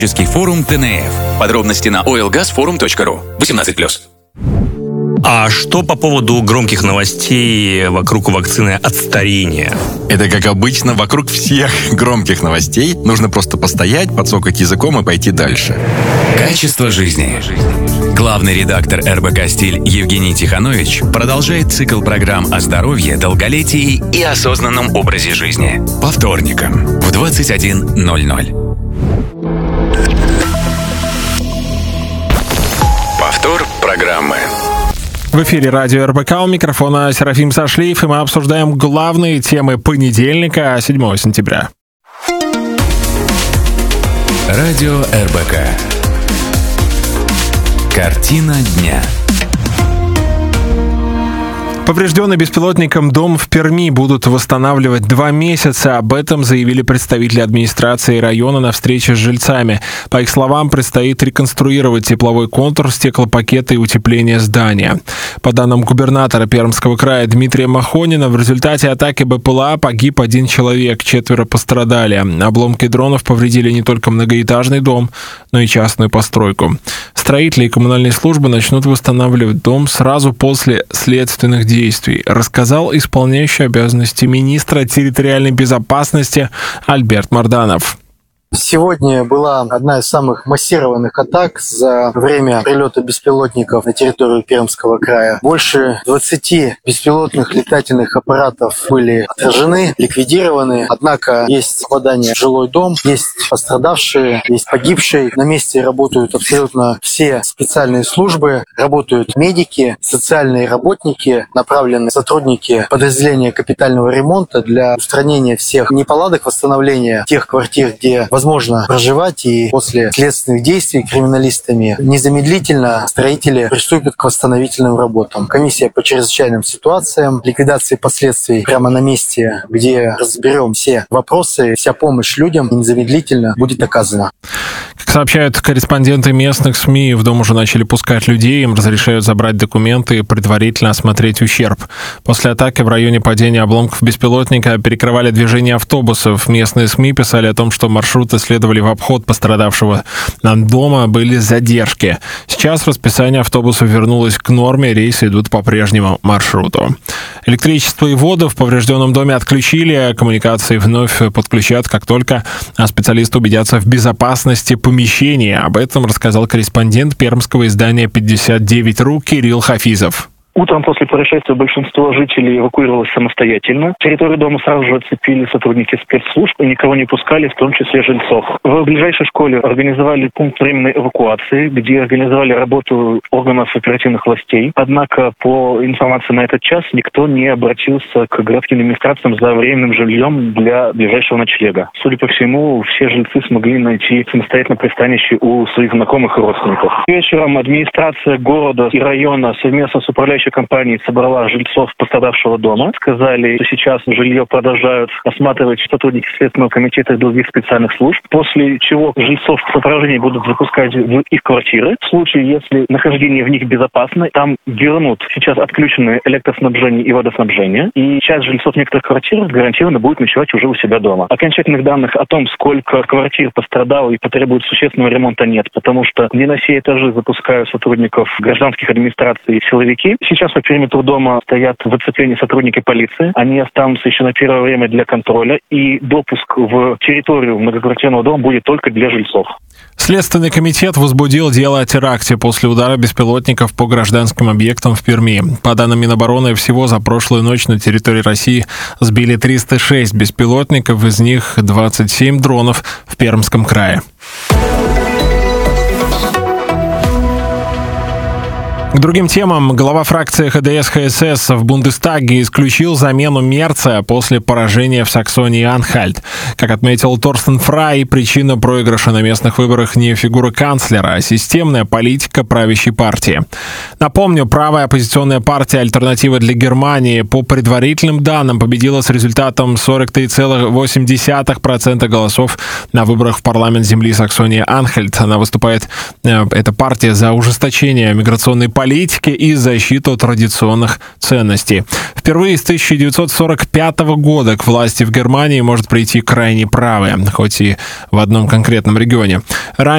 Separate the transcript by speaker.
Speaker 1: Форум ТНФ. Подробности на oilgasforum.ru. 18+.
Speaker 2: А что по поводу громких новостей вокруг вакцины от старения?
Speaker 3: Это, как обычно, вокруг всех громких новостей нужно просто постоять, подсокать языком и пойти дальше.
Speaker 1: Качество жизни. Главный редактор РБК «Стиль» Евгений Тиханович продолжает цикл программ о здоровье, долголетии и осознанном образе жизни. По вторникам в 21:00. Повтор программы.
Speaker 4: В эфире радио РБК, у микрофона Серафим Сашлиев, и мы обсуждаем главные темы понедельника, 7 сентября.
Speaker 1: Радио РБК. Картина дня.
Speaker 4: Поврежденный беспилотником дом в Перми будут восстанавливать 2 месяца. Об этом заявили представители администрации района на встрече с жильцами. По их словам, предстоит реконструировать тепловой контур, стеклопакеты и утепление здания. По данным губернатора Пермского края Дмитрия Махонина, в результате атаки БПЛА погиб 1 человек, 4 пострадали. Обломки дронов повредили не только многоэтажный дом, но и частную постройку. Строители и коммунальные службы начнут восстанавливать дом сразу после следственных действий, рассказал исполняющий обязанности министра территориальной безопасности Альберт Марданов.
Speaker 5: Сегодня была одна из самых массированных атак за время прилета беспилотников на территорию Пермского края. Больше 20 беспилотных летательных аппаратов были отражены, ликвидированы. Однако есть попадание в жилой дом, есть пострадавшие, есть погибшие. На месте работают абсолютно все специальные службы, работают медики, социальные работники, направленные сотрудники подразделения капитального ремонта для устранения всех неполадок, восстановления тех квартир, где возможно проживать, и после следственных действий криминалистами незамедлительно строители приступят к восстановительным работам. Комиссия по чрезвычайным ситуациям, ликвидации последствий прямо на месте, где разберем все вопросы, вся помощь людям незамедлительно будет оказана.
Speaker 4: Как сообщают корреспонденты местных СМИ, в дом уже начали пускать людей, им разрешают забрать документы и предварительно осмотреть ущерб. После атаки в районе падения обломков беспилотника перекрывали движение автобусов. Местные СМИ писали о том, что маршруты следовали в обход пострадавшего дома, были задержки. Сейчас расписание автобусов вернулось к норме, рейсы идут по прежнему маршруту. Электричество и воду в поврежденном доме отключили, коммуникации вновь подключат, как только специалисты убедятся в безопасности помещения. Об этом рассказал корреспондент пермского издания «59.ру» Кирилл Хафизов.
Speaker 6: Утром после происшествия большинство жителей эвакуировалось самостоятельно. Территорию дома сразу же оцепили сотрудники спецслужб и никого не пускали, в том числе жильцов. В ближайшей школе организовали пункт временной эвакуации, где организовали работу органов оперативных властей. Однако, по информации на этот час, никто не обратился к городским администрациям за временным жильем для ближайшего ночлега. Судя по всему, все жильцы смогли найти самостоятельно пристанище у своих знакомых и родственников. Вечером администрация города и района совместно с управляющей компания собрала жильцов пострадавшего дома. Сказали, что сейчас жилье продолжают осматривать сотрудники Следственного комитета и других специальных служб, после чего жильцов в сопровождении будут запускать в их квартиры. В случае, если нахождение в них безопасно, там вернут сейчас отключенные электроснабжение и водоснабжение, и часть жильцов некоторых квартир гарантированно будет ночевать уже у себя дома. Окончательных данных о том, сколько квартир пострадало и потребует существенного ремонта, нет, потому что не на все этажи запускают сотрудников гражданских администраций и силовики. Сейчас по периметру дома стоят в оцеплении сотрудники полиции. Они останутся еще на первое время для контроля, и допуск в территорию многоквартирного дома будет только для жильцов.
Speaker 4: Следственный комитет возбудил дело о теракте после удара беспилотников по гражданским объектам в Перми. По данным Минобороны, всего за прошлую ночь на территории России сбили 306 беспилотников, из них 27 дронов в Пермском крае. К другим темам. Глава фракции ХДС-ХСС в Бундестаге исключил замену Мерца после поражения в Саксонии-Анхальт. Как отметил Торстен Фрай, причина проигрыша на местных выборах не фигура канцлера, а системная политика правящей партии. Напомню, правая оппозиционная партия «Альтернатива для Германии» по предварительным данным победила с результатом 43,8% голосов на выборах в парламент земли Саксонии-Анхальт. Она выступает, эта партия, за ужесточение миграционной политики политики и защиту традиционных ценностей. Впервые с 1945 года к власти в Германии может прийти крайне правая, хоть и в одном конкретном регионе.